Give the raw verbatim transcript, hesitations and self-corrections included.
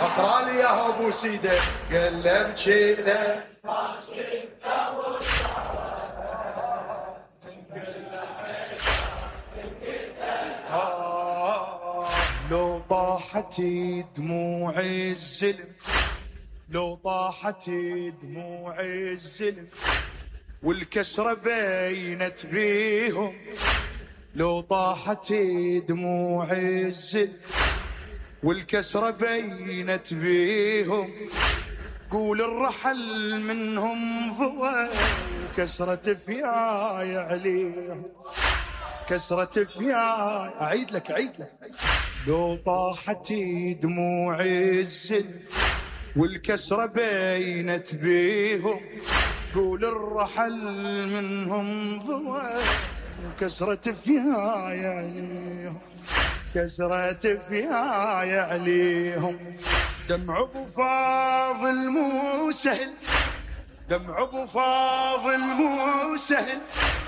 اقرا لي يا ابو سيده قلب جينا لو طاحت دموع الزلم لو طاحت دموع الزلم والكسرة بينت بيهم لو طاحت دموع الزلم والكسرة بينت بيهم قول الرحل منهم ضوى كسرة فياي عليهم كسرة فياي أعيد لك أعيد لك لو طاحت دموع الزلم والكسرة بينت بيهم قول الرحل منهم ضوى كسرة فياي عليهم كسرة فياي عليهم دمع ابو فاضل مو سهل دمع ابو فاضل مو سهل